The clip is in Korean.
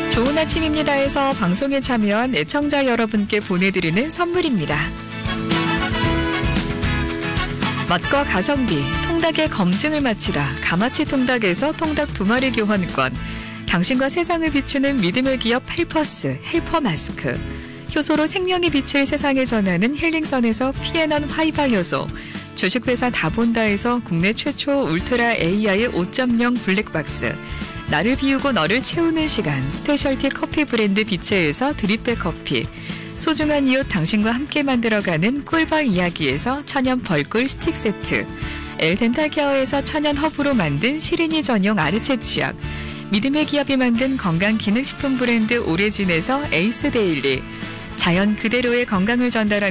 좋은 아침입니다에서 방송에 참여한 애청자 여러분께 보내드리는 선물입니다. 맛과 가성비, 통닭의 검증을 마치다 가마치 통닭에서 통닭 2마리 교환권, 당신과 세상을 비추는 믿음의 기업 헬퍼스, 헬퍼 마스크, 효소로 생명이 빛을 세상에 전하는 힐링선에서 피에넌 화이바 효소, 주식회사 다본다에서 국내 최초 울트라 AI 5.0 블랙박스, 나를 비우고 너를 채우는 시간 스페셜티 커피 브랜드 비체에서 드립백 커피, 소중한 이웃 당신과 함께 만들어가는 꿀벌 이야기에서 천연 벌꿀 스틱 세트, 엘덴탈케어에서 천연 허브로 만든 시린이 전용 아르체 치약, 믿음의 기업이 만든 건강기능식품 브랜드 오레진에서 에이스 데일리, 자연 그대로의 건강을 전달하는